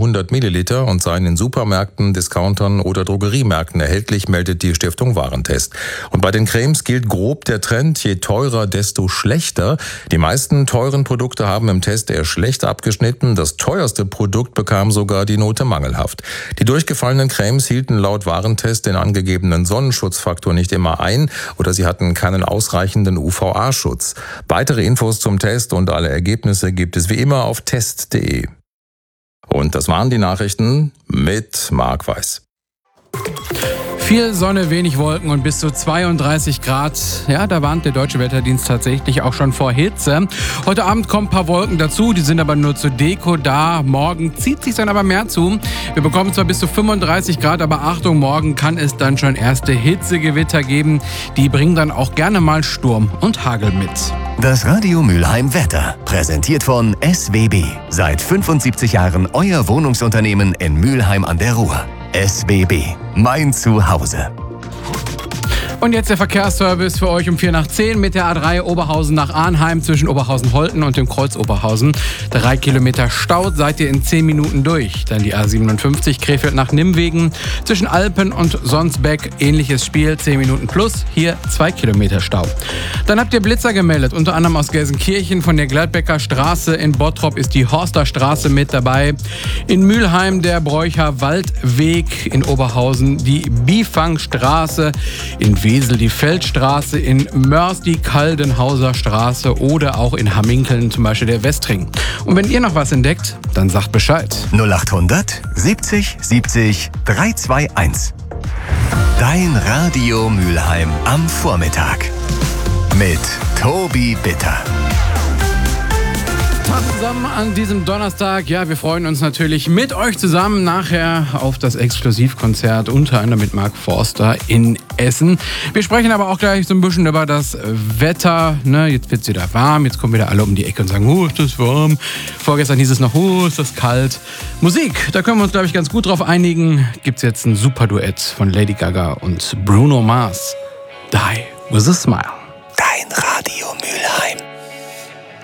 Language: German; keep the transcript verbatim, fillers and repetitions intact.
hundert Milliliter und seien in Supermärkten, Discountern oder Drogeriemärkten erhältlich, meldet die Stiftung Warentest. Und bei den Cremes gilt grob der Trend, je teurer, desto schlechter. Die meisten teuren Produkte haben im Test eher schlecht abgeschnitten. Das teuerste Produkt bekam sogar die Note mangelhaft. Die durchgefallenen Cremes hielten laut Warentest den angegebenen Sonnenschutzfaktor nicht immer ein oder sie hatten keinen ausreichenden U V A-Schutz. Weitere Infos zum Test und alle Ergebnisse gibt es wie immer auf test punkt de. Und das waren die Nachrichten mit Marc Weiß. Viel Sonne, wenig Wolken und bis zu zweiunddreißig Grad. Ja, da warnt der Deutsche Wetterdienst tatsächlich auch schon vor Hitze. Heute Abend kommen ein paar Wolken dazu, die sind aber nur zur Deko da. Morgen zieht sich dann aber mehr zu. Wir bekommen zwar bis zu fünfunddreißig Grad, aber Achtung, morgen kann es dann schon erste Hitzegewitter geben. Die bringen dann auch gerne mal Sturm und Hagel mit. Das Radio Mülheim Wetter, präsentiert von S W B. Seit fünfundsiebzig Jahren euer Wohnungsunternehmen in Mülheim an der Ruhr. S W B, mein Zuhause. Und jetzt der Verkehrsservice für euch um vier nach zehn mit der A drei Oberhausen nach Arnheim zwischen Oberhausen-Holten und dem Kreuz Oberhausen. Drei Kilometer Stau, seid ihr in zehn Minuten durch. Dann die A siebenundfünfzig Krefeld nach Nimwegen zwischen Alpen und Sonsbeck. Ähnliches Spiel, zehn Minuten plus. Hier zwei Kilometer Stau. Dann habt ihr Blitzer gemeldet, unter anderem aus Gelsenkirchen. Von der Gladbecker Straße in Bottrop ist die Horster Straße mit dabei. In Mülheim der Bräucher Waldweg, in Oberhausen die Bifangstraße, in Wesel die Feldstraße, in Mörs die Kaldenhauser Straße oder auch in Hamminkeln zum Beispiel der Westring. Und wenn ihr noch was entdeckt, dann sagt Bescheid. null achthundert siebzig siebzig dreihunderteinundzwanzig. Dein Radio Mülheim am Vormittag. Mit Tobi Bitter. Zusammen an diesem Donnerstag, ja, wir freuen uns natürlich mit euch zusammen nachher auf das Exklusivkonzert, unter anderem mit Mark Forster in Essen. Wir sprechen aber auch gleich so ein bisschen über das Wetter, ne, jetzt wird es wieder warm, jetzt kommen wieder alle um die Ecke und sagen, oh, ist das warm. Vorgestern hieß es noch, oh, ist das kalt. Musik, da können wir uns, glaube ich, ganz gut drauf einigen. Gibt's jetzt ein super Duett von Lady Gaga und Bruno Mars. Die with a Smile. Dein Radio Mülheim.